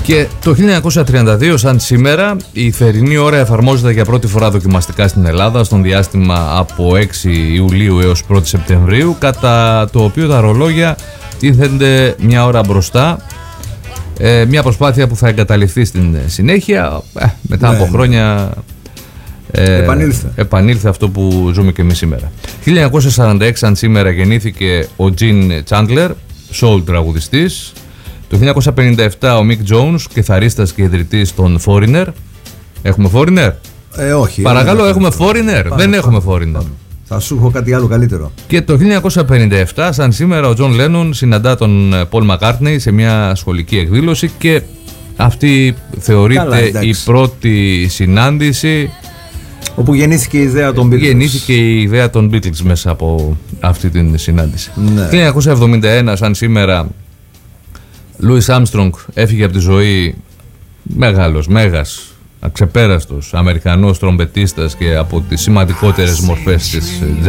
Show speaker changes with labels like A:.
A: Και το 1932, σαν σήμερα, η θερινή ώρα εφαρμόζεται για πρώτη φορά δοκιμαστικά στην Ελλάδα στον διάστημα από 6 Ιουλίου έως 1 Σεπτεμβρίου, κατά το οποίο τα ρολόγια τίθενται μια ώρα μπροστά. Μια προσπάθεια που θα εγκαταλειφθεί στην συνέχεια. Μετά από χρόνια επανήλθε αυτό που ζούμε και εμείς σήμερα. 1946, σαν σήμερα, γεννήθηκε ο Gene Chandler, soul τραγουδιστής. Το 1957 ο Mick Jones, κιθαρίστας και ιδρυτής των Foreigner. Έχουμε Foreigner?
B: Όχι.
A: Παρακαλώ, έχουμε Foreigner? Δεν έχουμε Foreigner.
B: Θα σου έχω κάτι άλλο καλύτερο.
A: Και το 1957, σαν σήμερα, ο John Lennon συναντά τον Paul McCartney σε μια σχολική εκδήλωση και αυτή θεωρείται η πρώτη συνάντηση
B: όπου γεννήθηκε η ιδέα των Beatles.
A: Γεννήθηκε η ιδέα των Beatles μέσα από αυτή την συνάντηση.
B: Ναι.
A: 1971, σαν σήμερα, Louis Armstrong έφυγε από τη ζωή, μέγας, αξεπέραστος Αμερικανός τρομπετίστας και από τις σημαντικότερες μορφές της